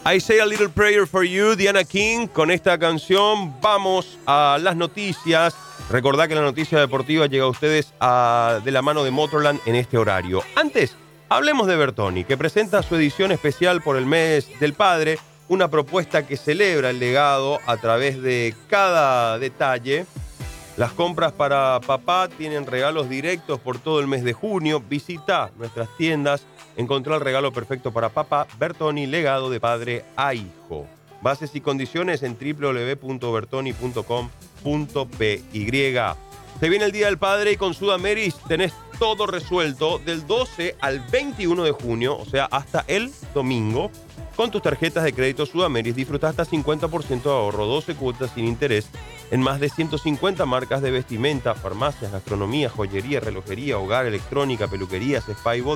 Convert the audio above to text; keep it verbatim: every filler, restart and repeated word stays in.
I Say a Little Prayer for You, Diana King. Con esta canción vamos a las noticias. Recordad que la noticia deportiva llega a ustedes a, de la mano de Motorland en este horario. Antes, hablemos de Bertoni, que presenta su edición especial por el mes del padre, una propuesta que celebra el legado a través de cada detalle. Las compras para papá tienen regalos directos por todo el mes de junio. Visita nuestras tiendas, encontrá el regalo perfecto para papá. Bertoni, legado de padre a hijo. Bases y condiciones en doble u doble u doble u punto bertoni punto com punto p y. Se viene el Día del Padre y con Sudameris tenés todo resuelto del doce al veintiuno de junio, o sea, hasta el domingo. Con tus tarjetas de crédito Sudameris disfrutá hasta cincuenta por ciento de ahorro, doce cuotas sin interés en más de ciento cincuenta marcas de vestimenta, farmacias, gastronomía, joyería, relojería, hogar, electrónica, peluquerías, spa y bodegas.